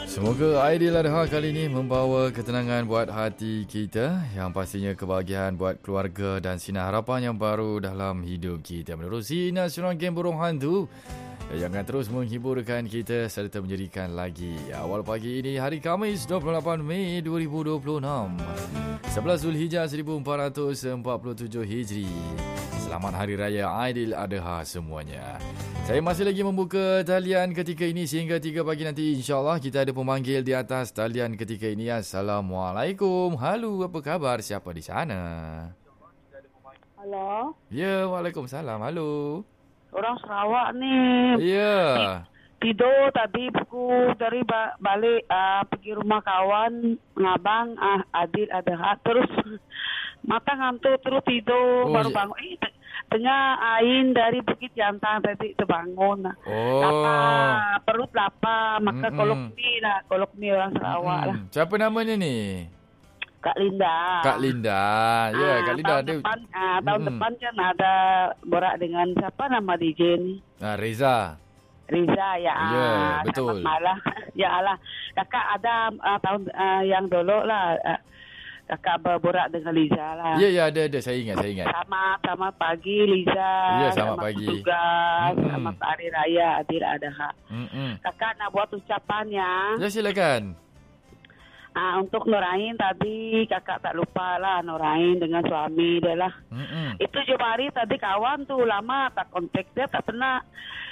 Semoga Aidiladha kali ini membawa ketenangan buat hati kita, yang pastinya kebahagiaan buat keluarga dan sinar harapan yang baru dalam hidup kita. Menerusi Nasional Game Burung Hantu yang akan terus menghibur rekan kita serta menjadikan lagi awal pagi ini hari Khamis 28 Mei 2026, 11 Zulhijjah 1447 Hijri. Selamat Hari Raya Aidiladha semuanya. Saya masih lagi membuka talian ketika ini sehingga 3 pagi nanti, insyaAllah kita ada pemanggil di atas talian ketika ini. Assalamualaikum. Halo, apa khabar? Siapa di sana? Halo. Ya, waalaikumsalam. Halo. Orang Sarawak nih. Ya. Tidur tadi buku dari balik pergi rumah kawan ngabang Aidiladha, terus mata ngantuk terus tidur baru bangun. Tengah ain dari Bukit Jantan tadi terbangun. Lapar, perut lapar, maka kolok mie orang Sarawak lah. Siapa namanya ni? Kak Linda. Kak Linda. Ya, Kak Linda. Tahun depan kan ada borak dengan siapa nama DJ ni? Reza. Riza ya. Ya, betul. Malah. Ya Allah. Kakak ada tahun yang dulu lah. Kakak berborak dengan Liza lah. Ya, ada. Saya ingat. Selamat pagi Liza. Ya, selamat pagi. Tugas. Selamat Hari Raya Aidiladha. Kakak nak buat ucapannya. Ya, silakan. Untuk Nurain tadi kakak tak lupa lah Nurain dengan suami dia lah. Itu Jumari tadi kawan tu lama tak kontak dia, tak pernah.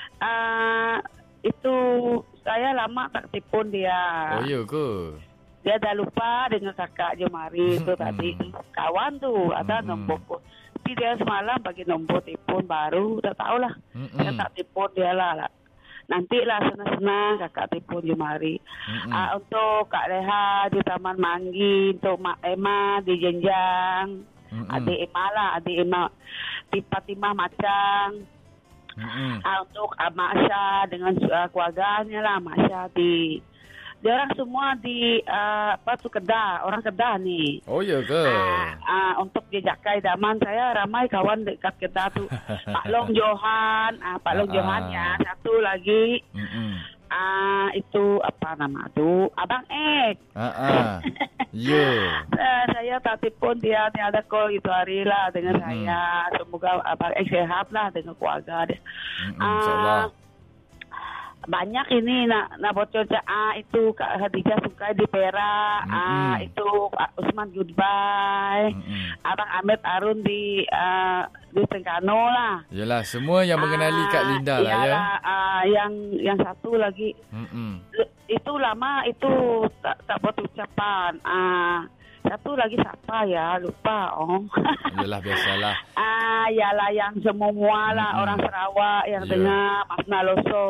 Itu saya lama tak tipun dia. Oh iya ke? Dia dah lupa dengan kakak Jumari itu tadi. Kawan tu ada nombor. Tapi dia semalam bagi nombor telefon baru. Dah tahulah. Saya tak telefon dia lah. Nantilah senang-senang kakak telefon Jumari. Untuk Kak Leha di Taman Manggi. Untuk Mak Emma di Jenjang. Adik Emma di Fatimah Macang. Untuk Mak Syah dengan keluarganya lah. Mak Syah dia orang semua di Kedah, orang Kedah ni. Oh ya ke? Untuk Jejakai Daman saya ramai kawan dekat Kedah tu. Pak Long Johan, ya. Satu lagi. Itu apa nama tu? Abang Ek. Ya. Saya tak tipun dia ada call itu hari lah dengan saya. Semoga Abang Ek sehat lah dengan keluarga dia. InsyaAllah. Banyak ini nak bocor itu Kak Khadijah Sukai di Perak, itu Usman Goodbye, Abang Ahmed Arun di Terengganu lah. Yalah, semua yang mengenali Kak Linda lah ya. Yang satu lagi itu lama itu tak buat ucapan. Satu lagi siapa ya? Lupa Yalah, biasalah. Yalah yang semua lah orang Sarawak yang dengar Mas Naloso.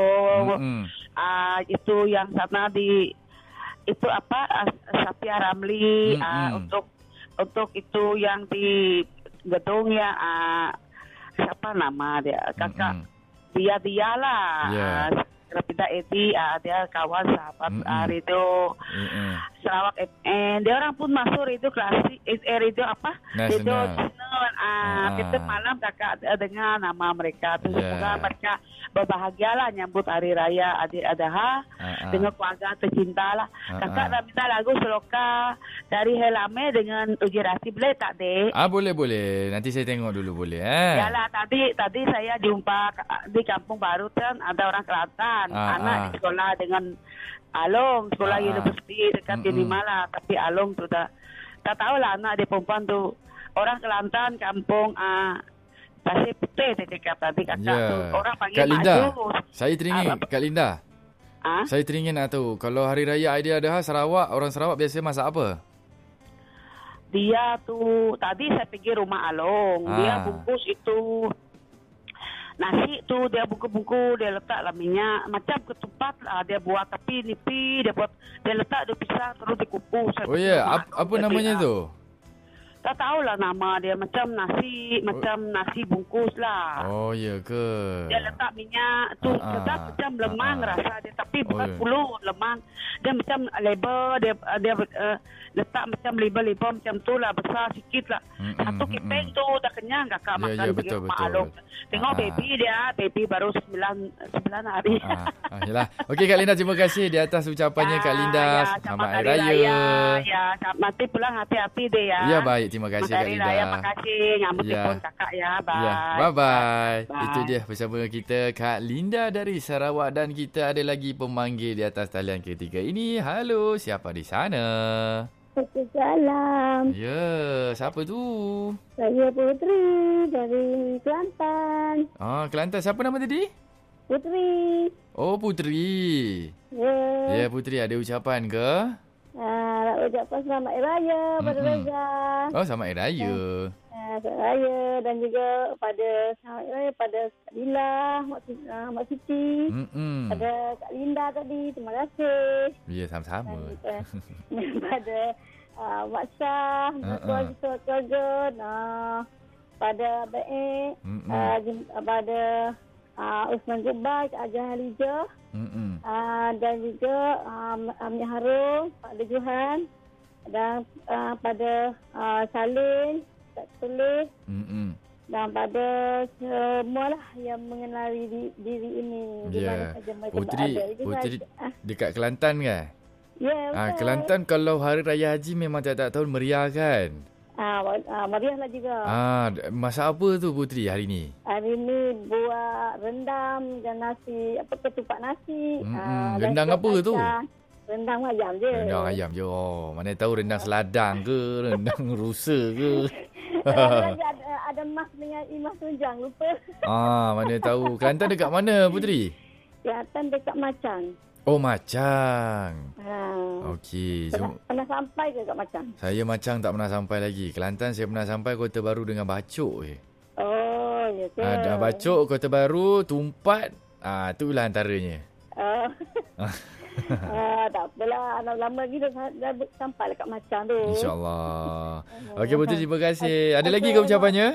Itu yang sana di itu apa Safia Ramli. Untuk itu yang di gedung ya siapa nama dia? Kakak dia lah. Rapida Edi, dia kawan sahabat radio Sarawak FM. Dia orang pun masuk radio klasik, radio apa? Radio Nasional. Kita malam kakak dengar nama mereka. Semoga mereka berbahagialah nyambut Hari Raya Aidiladha dengan keluarga tercinta lah. Kakak dah minta lagu seloka dari Helame dengan Uji Rasi, boleh tak dek? Boleh. Nanti saya tengok dulu boleh. Yalah, tadi saya jumpa di Kampung Baru kan ada orang Kelantan. Anak di sekolah dengan Along, sekolah universiti dekat Unimala. Tapi Along tu tak tahulah anak dia perempuan tu orang Kelantan, kampung Pasir Putih dekat tadi kakak tu. Orang panggil Kak Linda, Maju. saya teringin Kak Linda. Saya teringin tahu kalau Hari Raya Aidiladha Sarawak, orang Sarawak biasa masak apa? Dia tu tadi saya pergi rumah Along. Dia bungkus itu nasi tu, dia bungkus-bungkus, dia letak lah minyak macam ketupat lah dia buat, tapi nipi dia buat, dia letak, dia pisah terus dikukus. Oh ya, apa namanya tu? Tak tahulah nama dia, macam nasi bungkus lah. Oh, ya ke? Dia letak minyak tu, sedap macam lemang rasa dia, tapi bukan pulut lemang. Dia macam label, dia letak macam label macam tu lah, besar sikit lah. Satu keping tu dah kenyang kakak makan betul, dengan Mak Along. Tengok baby baru 9 hari. Yalah. Okey Kak Linda, terima kasih di atas ucapannya Kak Linda. Selamat Hari Raya. Ya, nanti pulang hati-hati deh ya. Ya, baik. Terima kasih Kak Linda. Terima kasih. Ngambut telefon kakak ya. Bye. Ya, bye. Itu dia bersama kita Kak Linda dari Sarawak, dan kita ada lagi pemanggil di atas talian ketiga ini. Halo, siapa di sana? Assalamualaikum. Ya, siapa tu? Saya Putri dari Kelantan. Kelantan. Siapa nama tadi? Putri. Oh, Putri. Ya, Putri, ada ucapan ke? Nak ucapkan selamat Hari Raya pada Reza. Oh, selamat Hari Raya. Selamat Hari Raya, dan juga pada selamat Hari Raya pada Kak Lila, Mak Siti. Pada Kak Linda tadi, terima kasih. Ya, sama-sama. Pada Mak Syah, keluarga, pada Baik, pada Usman Jubai, Ajah Halijah, dan juga Amni Harum, Pak Lejuhan, dan pada Salim, Kak Tulih, dan pada semualah yang mengenali diri ini. Di mana saja mereka berada. Putri dekat Kelantan kan? Ya, Kelantan kalau Hari Raya Haji memang tiap-tiap tahun meriah kan? Meriahlah juga. Masak apa tu Putri hari ni? Hari ni buat rendang dan nasi, ketupat nasi. Rendang apa tu? Rendang ayam je. Rendang ayam je. Oh, mana tahu rendang seladang ke, rendang rusa ke. Ada mas dengan Imas tunjang, lupa. Mana tahu. Kelantan dekat mana Putri? Kelantan dekat Macang. Oh, Macang. Okey. Pernah sampai ke kat Macang? Saya Macang tak pernah sampai lagi. Kelantan saya pernah sampai Kota Baru dengan Bacok je. Oh, ya ke? Ada Bacok, Kota Baru, Tumpat. Itulah antaranya. Tak apalah. Lama lagi dah sampai kat Macang tu. InsyaAllah. Okey Putri, terima kasih. Ada lagi ke ucapannya?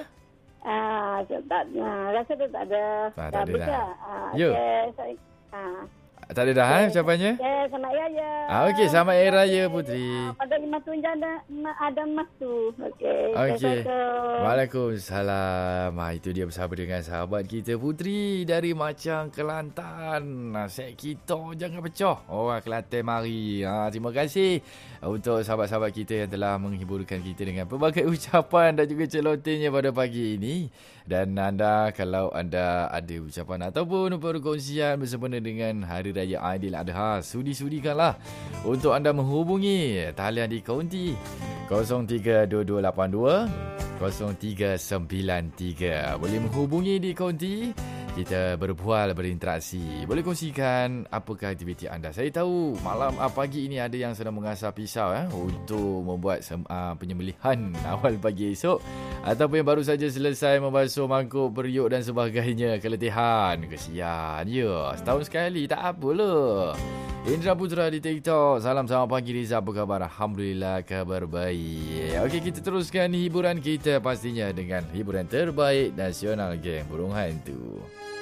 Rasa tu tak ada. Tak ada dah. Ya. Tak ada dah ucapannya? Selamat Hari Raya. Okey, selamat Hari Raya Putri. Pada Imas Tunjang ada Mas tu. Okey. Waalaikumsalam. Itu dia bersama dengan sahabat kita Putri dari Macang, Kelantan. Set kita jangan pecah. Orang Kelantan mari. Terima kasih untuk sahabat-sahabat kita yang telah menghiburkan kita dengan pelbagai ucapan dan juga celotennya pada pagi ini. Dan anda, kalau anda ada ucapan ataupun perkongsian bersempena dengan Hari Raya Aidiladha, sudi-sudikanlah untuk anda menghubungi talian di kaunti 032282 0393. Boleh menghubungi di kaunti. Kita berbual, berinteraksi. Boleh kongsikan apakah aktiviti anda. Saya tahu malam pagi ini ada yang sedang mengasah pisau untuk membuat penyembelihan awal pagi esok, ataupun yang baru saja selesai membasuh mangkuk periuk dan sebagainya. Keletihan, kesian. Ya, setahun sekali tak apalah. Indra Putra di TikTok. Salam selamat pagi Riza, apa khabar? Alhamdulillah, kabar baik. Okey, kita teruskan hiburan kita pastinya dengan hiburan terbaik nasional geng Burung Hantu.